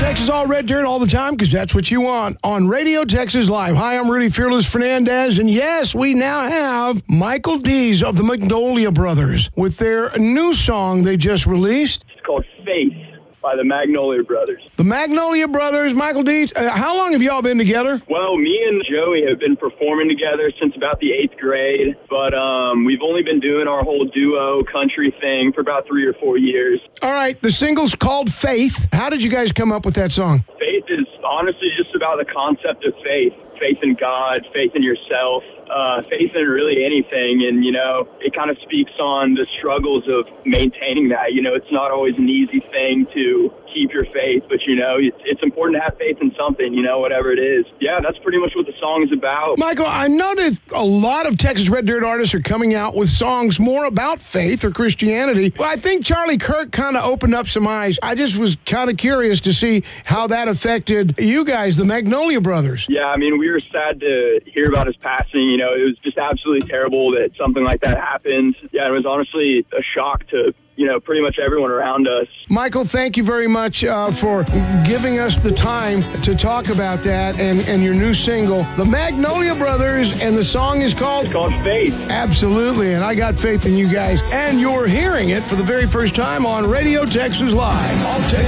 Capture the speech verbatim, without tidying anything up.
Texas All Red Dirt all the time because that's what you want on Radio Texas Live. Hi, I'm Rudy Fearless Fernandez, and yes, we now have Michael Dees of the Magnolia Brothers with their new song they just released. It's called Faith by the Magnolia Brothers. The Magnolia Brothers, Michael Dees. Uh, how long have y'all been together? Well, me and Joey have been performing together since about the eighth grade, but um, we've only been doing our whole duo country thing for about three or four years. All right, the single's called Faith. How did you guys come up with that song? Faith is honestly just about the concept of faith. Faith in God, faith in yourself, uh, faith in really anything. And, you know, it kind of speaks on the struggles of maintaining that. You know, it's not always an easy thing to keep your faith, but, you know, it's, it's important to have faith in something, you know, whatever it is. Yeah, that's pretty much what the song is about. Michael, I noticed a lot of Texas Red Dirt artists are coming out with songs more about faith or Christianity. Well, I think Charlie Kirk kind of opened up some eyes. I just was kind of curious to see how that affected you guys, the Magnolia Brothers. Yeah, I mean, we were sad to hear about his passing. You know, it was just absolutely terrible that something like that happened. Yeah, it was honestly a shock to, you know, pretty much everyone around us. Michael, thank you very much uh, for giving us the time to talk about that and, and your new single, The Magnolia Brothers, and the song is called? It's called Faith. Absolutely, and I got faith in you guys. And you're hearing it for the very first time on Radio Texas Live. All Texas